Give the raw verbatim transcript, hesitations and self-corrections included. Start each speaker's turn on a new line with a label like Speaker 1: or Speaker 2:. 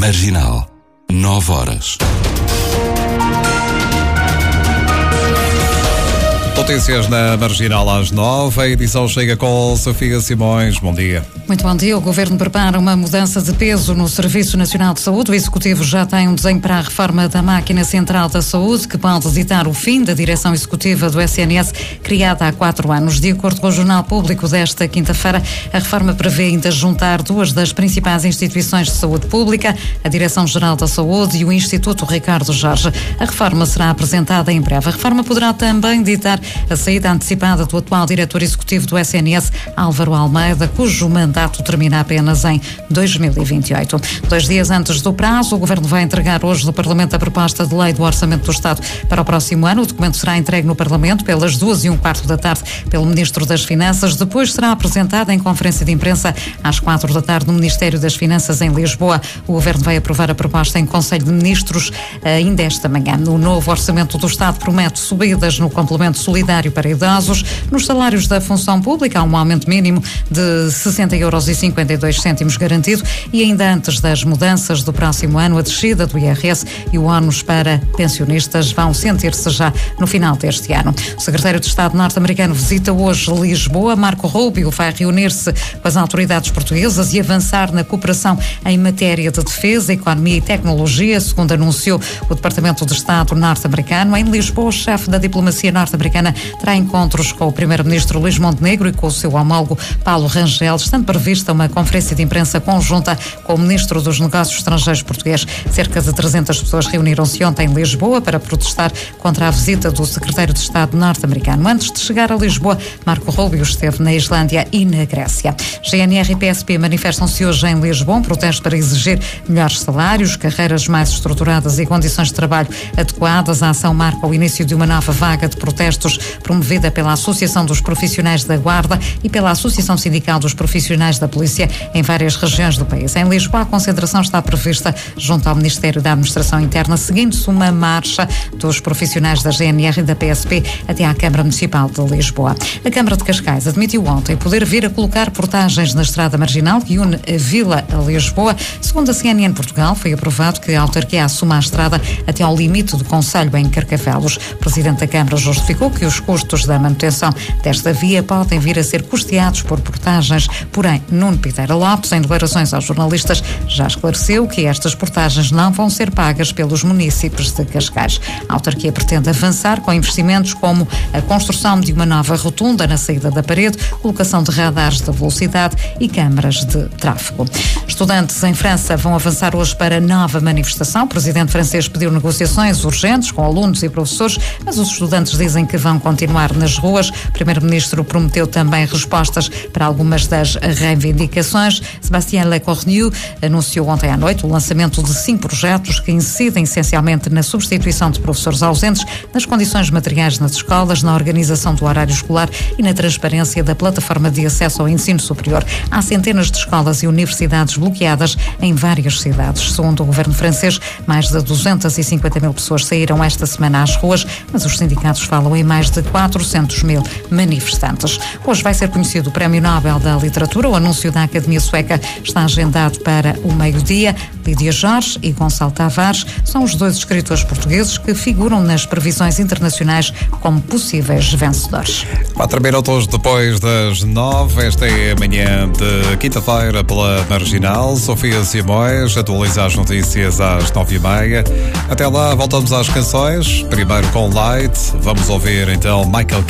Speaker 1: Marginal, nove horas.
Speaker 2: Notícias na Marginal às nove. A edição chega com Sofia Simões. Bom dia.
Speaker 3: Muito bom dia. O Governo prepara uma mudança de peso no Serviço Nacional de Saúde. O Executivo já tem um desenho para a reforma da Máquina Central da Saúde, que pode ditar o fim da direção executiva do S N S, criada há quatro anos. De acordo com o Jornal Público desta quinta-feira, a reforma prevê ainda juntar duas das principais instituições de saúde pública, a Direção-Geral da Saúde e o Instituto Ricardo Jorge. A reforma será apresentada em breve. A reforma poderá também ditar a saída antecipada do atual diretor executivo do S N S, Álvaro Almeida, cujo mandato termina apenas em dois mil e vinte e oito. Dois dias antes do prazo, o Governo vai entregar hoje no Parlamento a proposta de lei do Orçamento do Estado para o próximo ano. O documento será entregue no Parlamento pelas duas e um quarto da tarde pelo Ministro das Finanças. Depois será apresentado em conferência de imprensa às quatro da tarde no Ministério das Finanças em Lisboa. O Governo vai aprovar a proposta em Conselho de Ministros ainda esta manhã. O novo Orçamento do Estado promete subidas no complemento solidário para idosos. Nos salários da função pública há um aumento mínimo de sessenta euros e cinquenta e dois cêntimos garantido, e ainda antes das mudanças do próximo ano, a descida do I R S e o ónus para pensionistas vão sentir-se já no final deste ano. O secretário de Estado norte-americano visita hoje Lisboa. Marco Rubio vai reunir-se com as autoridades portuguesas e avançar na cooperação em matéria de defesa, economia e tecnologia, segundo anunciou o Departamento de Estado norte-americano. Em Lisboa, o chefe da diplomacia norte-americana terá encontros com o primeiro-ministro Luís Montenegro e com o seu homólogo Paulo Rangel, estando prevista uma conferência de imprensa conjunta com o ministro dos Negócios Estrangeiros português. Cerca de trezentas pessoas reuniram-se ontem em Lisboa para protestar contra a visita do secretário de Estado norte-americano. Antes de chegar a Lisboa, Marco Rubio esteve na Islândia e na Grécia. G N R e P S P manifestam-se hoje em Lisboa, um protesto para exigir melhores salários, carreiras mais estruturadas e condições de trabalho adequadas. A ação marca o início de uma nova vaga de protestos promovida pela Associação dos Profissionais da Guarda e pela Associação Sindical dos Profissionais da Polícia em várias regiões do país. Em Lisboa, a concentração está prevista junto ao Ministério da Administração Interna, seguindo-se uma marcha dos profissionais da G N R e da P S P até à Câmara Municipal de Lisboa. A Câmara de Cascais admitiu ontem poder vir a colocar portagens na estrada marginal que une a Vila a Lisboa. Segundo a C N N Portugal, foi aprovado que a autarquia assuma a estrada até ao limite do concelho em Carcavelos. O Presidente da Câmara justificou que os custos da manutenção desta via podem vir a ser custeados por portagens. Porém, Nuno Piteira Lopes, em declarações aos jornalistas, já esclareceu que estas portagens não vão ser pagas pelos municípios de Cascais. A autarquia pretende avançar com investimentos como a construção de uma nova rotunda na saída da parede, colocação de radares de velocidade e câmaras de tráfego. Estudantes em França vão avançar hoje para nova manifestação. O presidente francês pediu negociações urgentes com alunos e professores, mas os estudantes dizem que vão continuar nas ruas. O primeiro-ministro prometeu também respostas para algumas das reivindicações. Sébastien Lecornu anunciou ontem à noite o lançamento de cinco projetos que incidem essencialmente na substituição de professores ausentes, nas condições materiais nas escolas, na organização do horário escolar e na transparência da plataforma de acesso ao ensino superior. Há centenas de escolas e universidades bloqueadas em várias cidades. Segundo o governo francês, mais de duzentas e cinquenta mil pessoas saíram esta semana às ruas, mas os sindicatos falam em mais de quatrocentos mil manifestantes. Hoje vai ser conhecido o Prémio Nobel da Literatura. O anúncio da Academia Sueca está agendado para o meio-dia. Lídia Jorge e Gonçalo Tavares são os dois escritores portugueses que figuram nas previsões internacionais como possíveis vencedores.
Speaker 2: Quatro minutos depois das nove, esta é a manhã de quinta-feira pela Marginal. Sofia Simões atualiza as notícias às nove e meia. Até lá, voltamos às canções. Primeiro com Light. Vamos ouvir então Michael